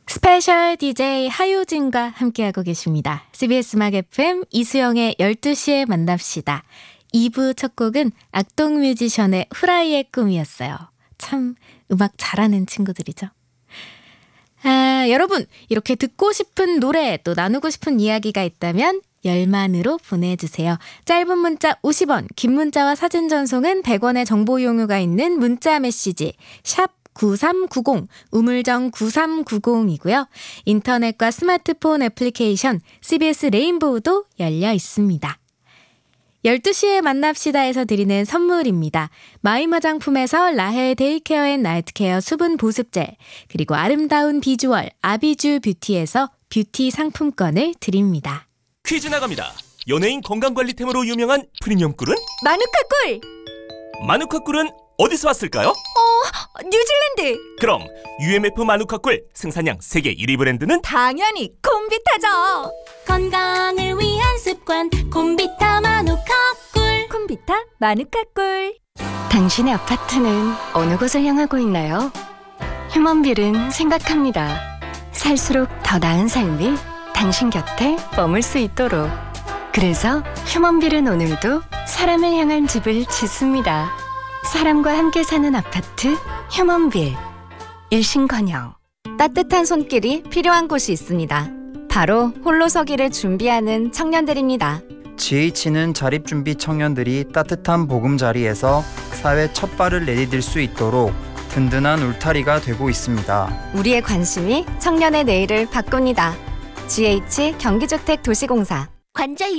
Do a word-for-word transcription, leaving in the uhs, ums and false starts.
스페셜 디제이 하효진과 함께하고 계십니다. 씨비에스 음악 에프엠 이수영의 열두 시에 만납시다. 이 부 첫 곡은 악동 뮤지션의 후라이의 꿈이었어요. 참 음악 잘하는 친구들이죠. 아, 여러분 이렇게 듣고 싶은 노래 또 나누고 싶은 이야기가 있다면 열만으로 보내주세요. 짧은 문자 오십 원, 긴 문자와 사진 전송은 백 원의 정보 용유가 있는 문자 메시지 샵 구삼구공, 우물정 구삼구공이고요. 인터넷과 스마트폰 애플리케이션 씨비에스 레인보우도 열려 있습니다. 열두 시에 만납시다에서 드리는 선물입니다. 마임 화장품에서 라헬 데이케어 앤 나이트케어 수분 보습젤, 그리고 아름다운 비주얼 아비주 뷰티에서 뷰티 상품권을 드립니다. 퀴즈 나갑니다. 연예인 건강관리템으로 유명한 프리미엄 꿀은? 마누카 꿀! 마누카 꿀은 어디서 왔을까요? 어, 뉴질랜드! 그럼 유엠에프 마누카 꿀 생산량 세계 일 위 브랜드는? 당연히 콤비타죠! 건강을 위한 습관 콤비타 마누카 꿀. 콤비타 마누카 꿀. 당신의 아파트는 어느 곳을 향하고 있나요? 휴먼빌은 생각합니다. 살수록 더 나은 삶이 당신 곁에 머물 수 있도록. 그래서 휴먼빌은 오늘도 사람을 향한 집을 짓습니다. 사람과 함께 사는 아파트 휴먼빌. 일신건영. 따뜻한 손길이 필요한 곳이 있습니다. 바로 홀로서기를 준비하는 청년들입니다. 지에이치는 자립준비 청년들이 따뜻한 보금자리에서 사회 첫 발을 내디딜 수 있도록 든든한 울타리가 되고 있습니다. 우리의 관심이 청년의 내일을 바꿉니다. 지에이치 경기주택도시공사. 관절